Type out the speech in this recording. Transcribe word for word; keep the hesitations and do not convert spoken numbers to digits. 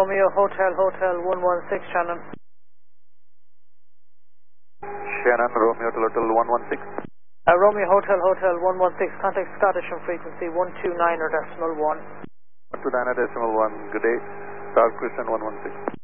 Romeo Hotel Hotel one one six Shannon. Shannon, Romeo Hotel one one six. Uh, Romeo Hotel Hotel one one six, contact Scottish on frequency one two nine or decimal one. one two nine decimal one, good day. South Christian one one six.